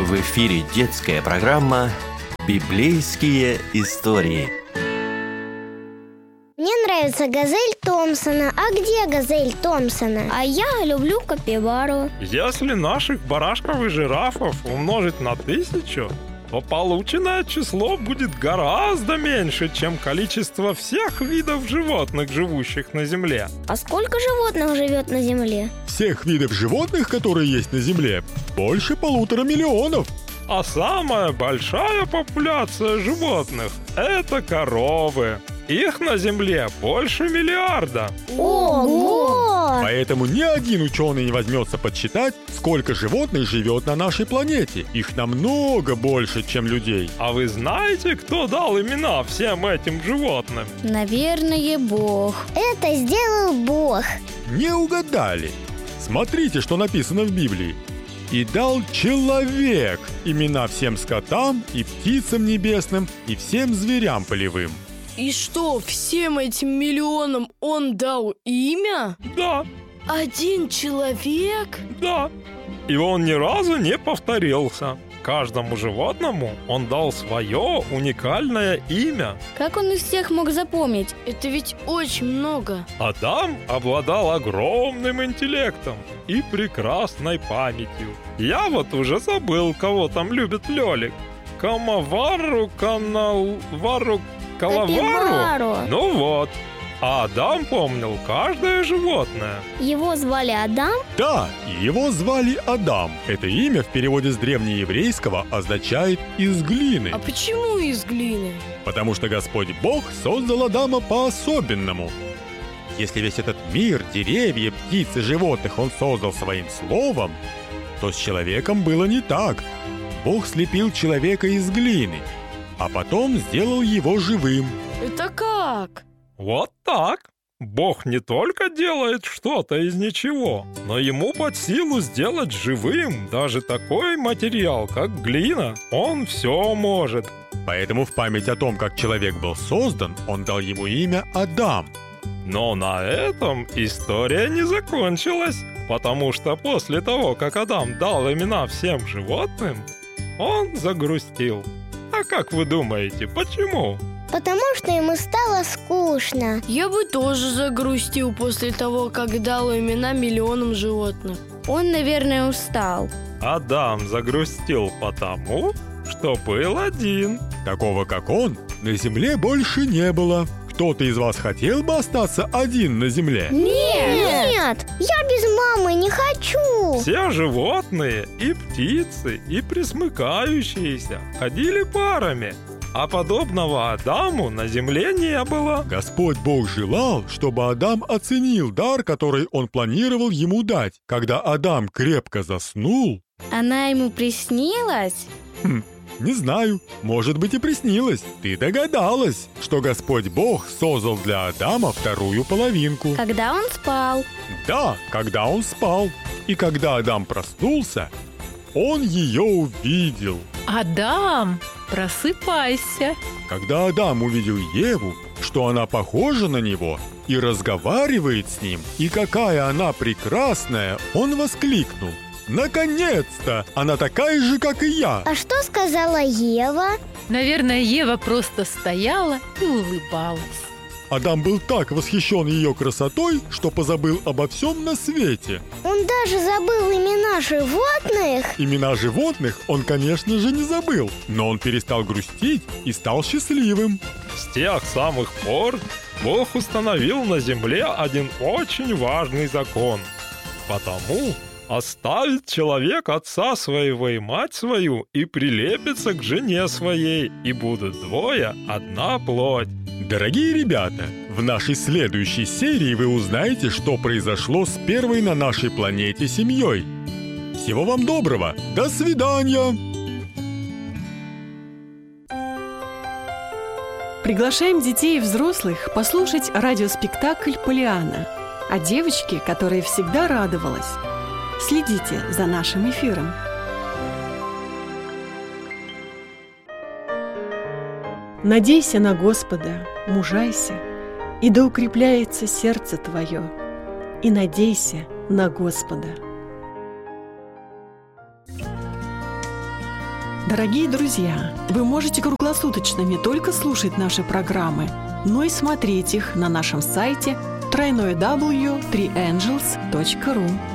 В эфире детская программа «Библейские истории». Мне нравится Газель Томпсона. А где Газель Томпсона? А я люблю капибару. Если наших барашков и жирафов умножить на 1000, то полученное число будет гораздо меньше, чем количество всех видов животных, живущих на Земле. А сколько животных живет на Земле? Всех видов животных, которые есть на Земле, больше 1,5 миллиона. А самая большая популяция животных – это коровы. Их на Земле больше 1 миллиарда. Ого! Поэтому ни один ученый не возьмется подсчитать, сколько животных живет на нашей планете. Их намного больше, чем людей. А вы знаете, кто дал имена всем этим животным? Наверное, Бог. Это сделал Бог. Не угадали. Смотрите, что написано в Библии. «И дал человек имена всем скотам и птицам небесным и всем зверям полевым». И что, всем этим миллионам он дал имя? Да, Один человек? да. И он ни разу не повторился. Каждому животному он дал свое уникальное имя. Как он их всех мог запомнить? Это ведь очень много. Адам обладал огромным интеллектом и прекрасной памятью. Я вот уже забыл, кого там любит Лёлик. Камавару, Канавару, Калавару? Капибару. Ну вот. А Адам помнил каждое животное. Его звали Адам? Да, и его звали Адам. Это имя в переводе с древнееврейского означает «из глины». А почему из глины? Потому что Господь Бог создал Адама по-особенному. Если весь этот мир, деревья, птицы, животных он создал своим словом, то с человеком было не так. Бог слепил человека из глины, а потом сделал его живым. Это как? Вот так. Бог не только делает что-то из ничего, но ему под силу сделать живым даже такой материал, как глина. Он все может. Поэтому в память о том, как человек был создан, он дал ему имя Адам. Но на этом история не закончилась, потому что после того, как Адам дал имена всем животным, он загрустил. А как вы думаете, почему? Потому что ему стало скучно. Я бы тоже загрустил после того, как дал имена миллионам животных. Он, наверное, устал. Адам загрустил потому, что был один. Такого, как он, на земле больше не было. Кто-то из вас хотел бы остаться один на земле? Нет, я без мамы не хочу. Все животные, и птицы, и пресмыкающиеся ходили парами, а подобного Адаму на земле не было. Господь Бог желал, чтобы Адам оценил дар, который он планировал ему дать. Когда Адам крепко заснул, Она ему приснилась? не знаю, может быть и приснилось. Ты догадалась, что Господь Бог создал для Адама вторую половинку. Когда он спал. Да, когда он спал. И когда Адам проснулся, он ее увидел. Адам, просыпайся. Когда Адам увидел Еву, что она похожа на него и разговаривает с ним, и какая она прекрасная, он воскликнул: «Наконец-то! Она такая же, как и я!» А что сказала Ева? Наверное, Ева просто стояла и улыбалась. Адам был так восхищен ее красотой, что позабыл обо всем на свете. Он даже забыл имена животных. Имена животных он, конечно же, не забыл, но он перестал грустить и стал счастливым. С тех самых пор Бог установил на земле один очень важный закон. Потому оставит человек отца своего и мать свою и прилепится к жене своей, и будут двое одна плоть. Дорогие ребята, в нашей следующей серии вы узнаете, что произошло с первой на нашей планете семьей. Всего вам доброго! До свидания! Приглашаем детей и взрослых послушать радиоспектакль «Полианна» о девочке, которая всегда радовалась. Следите за нашим эфиром. Надейся на Господа, мужайся, и да укрепляется сердце твое, и надейся на Господа. Дорогие друзья, вы можете круглосуточно не только слушать наши программы, но и смотреть их на нашем сайте www.3angels.ru.